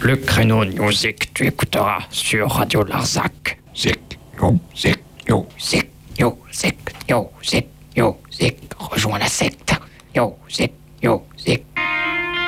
Le créneau Music, tu écouteras sur Radio Larzac. Zik, yo, zik, yo, zik, yo, zik, yo, zik, yo, zik. Rejoins la secte. Yo, zik, yo, zik.